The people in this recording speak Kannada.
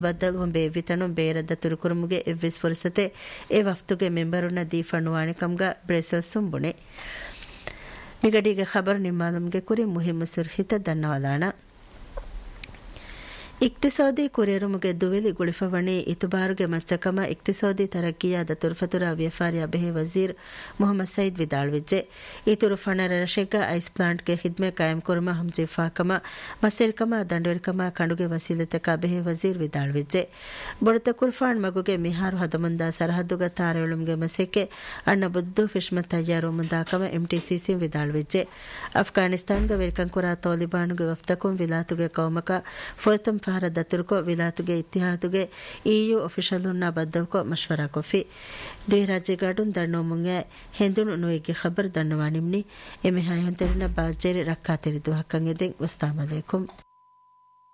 ಬದ್ದಲ್ವೊಂಬೆ ವಿತಣು ಬೇರದ ತುರುಕುರುಮುಗೆ ಎವ್ವಿಸ್ ಫುರ್ಸತೆ ಎ ವಫ್ತುಗೆ ಮೆಂಬರುನ ದೀಫಣ್ಣುವಾಣಿ ಕಮ್ಗ ಬ್ರೇಸಲ್ ಸುಂಬುಣೆ ಮಿಗಡಿಗೆ ಖಬರ್ ನಿಮ್ಮಾಲುಮ್ಗೆ ಕುರಿ ಮುಹಿಮ್ಮು ಸುರ್ಹಿತ ದನ್ನವಲಾಣ ಇಕ್ತಿಸಾದಿ ಕುರಿಯರುಮುಗೆ ದುವೆಲಿ ಗುಳಿಫವಣಿ ಇತುಬಾರುಗೆ ಮಚ್ಚಕಮ ಇಕ್ತಿಸಾದಿ ತರಕ್ಕಿಯಾದ ತುರ್ಫತುರ ವ್ಯಫಾರಿಯ ಬೆಹೆ ವಜೀರ್ ಮೊಹಮ್ಮದ್ ಸೈದ್ ವಿದಾಳ್ವಿಜ್ಜೆ ಈ ತುರುಫಣರ ರಶೆಗ ಐಸ್ ಪ್ಲಾಂಟ್ಗೆ ಹಿದ್ಮೆ ಕಾಯಂ ಕುರುಮ ಹಂಜಿಫಾಕಮ ಮಸಿರ್ಕಮ ದಂಡೋರ್ಕಮ ಕಂಡುಗೆ ವಸೀಲತಕ ಬೆಹೆ ವಜೀರ್ ವಿದಾಳ್ವಿಜ್ಜೆ ಬೊಡತ ಕುರ್ಫಾಣ್ ಮಗುಗೆ ಮಿಹಾರು ಹದಮುಂದ ಸರಹದ್ದುಗ ತಾರೆಳುಮ್ಗೆ ಮಸೆಕೆ ಅಣ್ಣ ಬುದ್ದು ಫಿಶ್ಮತ್ ತಯ್ಯಾರು ಮುಂದಾಕಮ ಎಂಟಿಸಿಸಿ ವಿದಾಳ್ವಿಜ್ಜೆ ಅಫ್ಘಾನಿಸ್ತಾನ್ಗೆ ವೆರ್ಕಂಕುರ ತಾಲಿಬಾನ್ಗೆ ವಫ್ತಕುಂ ವಿಲಾತುಗೆ ಕೌಮಕ ಫೋತಂ ಫಹರದ ತುರ್ಕೋ ವಿಲಾತುಗೆ ಇತ್ತಿಹಾದುಗೆ ಇಯು ಆಫೀಷಿಯಲ್ನ ಬದ್ದವಕೋ ಮಶ್ವರಾ ಕೊಫಿ ದ್ವಿ ರಾಜ್ಯಗಾಡುನ್ ದಣ್ಣೋ ಮುಂಗೆ ಹೆಂದುನು ನುಯಿಗೆ ಖಬರ್ ದಣ್ಣವಾಣಿಮ್ನಿ ಎಮೆ ಹಾಯೊಂತೆರಿನ ಬಾಜೇರಿ ರಕ್ಕಾತೆರಿದು ಹಕ್ಕಂಗೆದೆಂ ವಸ್ತಾಮಲೇಕುಂ